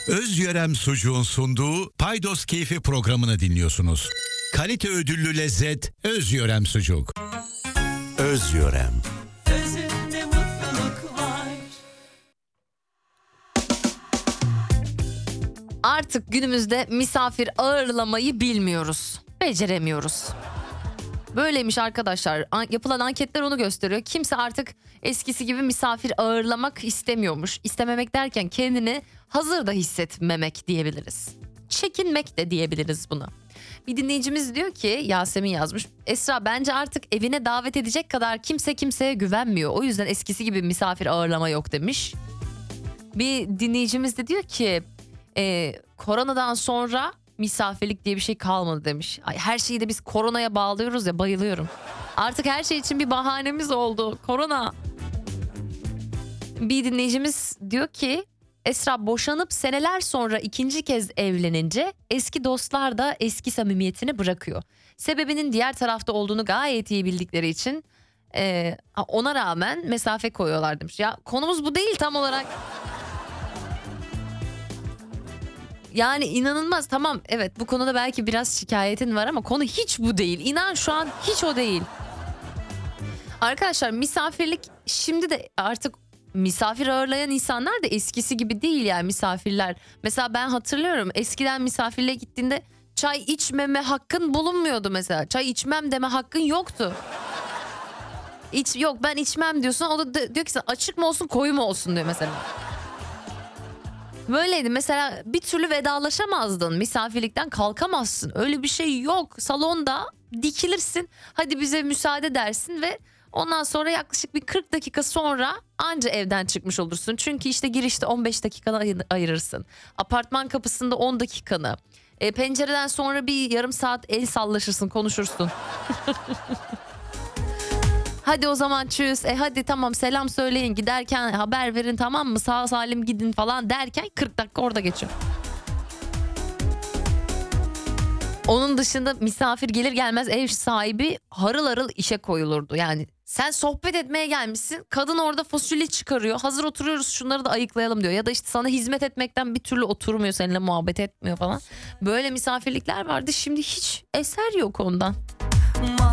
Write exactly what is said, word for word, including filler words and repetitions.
Özyörem Sucuğun sunduğu Paydos Keyfi programını dinliyorsunuz. Kalite ödüllü lezzet Özyörem Sucuk. Özyörem. Özünde mutluluk var. Artık günümüzde misafir ağırlamayı bilmiyoruz. Beceremiyoruz. Böyleymiş arkadaşlar. An- yapılan anketler onu gösteriyor. Kimse artık eskisi gibi misafir ağırlamak istemiyormuş. İstememek derken kendini hazır da hissetmemek diyebiliriz. Çekinmek de diyebiliriz buna. Bir dinleyicimiz diyor ki, Yasemin yazmış. Esra, bence artık evine davet edecek kadar kimse kimseye güvenmiyor. O yüzden eskisi gibi misafir ağırlama yok demiş. Bir dinleyicimiz de diyor ki e, koronadan sonra misafirlik diye bir şey kalmadı demiş. Ay, her şeyi de biz koronaya bağlıyoruz ya, bayılıyorum. Artık her şey için bir bahanemiz oldu. Korona. Bir dinleyicimiz diyor ki, Esra, boşanıp seneler sonra ikinci kez evlenince eski dostlar da eski samimiyetini bırakıyor. Sebebinin diğer tarafta olduğunu gayet iyi bildikleri için e, ona rağmen mesafe koyuyorlar demiş. Ya konumuz bu değil tam olarak. Yani inanılmaz. Tamam, evet, bu konuda belki biraz şikayetin var ama konu hiç bu değil. İnan şu an hiç o değil. Arkadaşlar, misafirlik şimdi de artık misafir ağırlayan insanlar da eskisi gibi değil yani misafirler. Mesela ben hatırlıyorum, eskiden misafirliğe gittiğinde çay içmeme hakkın bulunmuyordu mesela. Çay içmem deme hakkın yoktu. İç, yok ben içmem diyorsun, o da diyor ki açık mı olsun koyu mu olsun diyor mesela. Böyleydi mesela, bir türlü vedalaşamazdın, misafirlikten kalkamazsın, öyle bir şey yok. Salonda dikilirsin, hadi bize müsaade dersin ve ondan sonra yaklaşık bir kırk dakika sonra anca evden çıkmış olursun. Çünkü işte girişte on beş dakikanı ayı- ayırırsın, apartman kapısında on dakikanı, e, pencereden sonra bir yarım saat el sallaşırsın, konuşursun. Hadi o zaman çüz. E hadi tamam, selam söyleyin, giderken haber verin, tamam mı, sağ salim gidin falan derken kırk dakika orada geçiyor. Onun dışında misafir gelir gelmez ev sahibi harıl harıl işe koyulurdu. Yani sen sohbet etmeye gelmişsin, kadın orada fasulye çıkarıyor, hazır oturuyoruz şunları da ayıklayalım diyor. Ya da işte sana hizmet etmekten bir türlü oturmuyor, seninle muhabbet etmiyor falan. Böyle misafirlikler vardı, şimdi hiç eser yok ondan.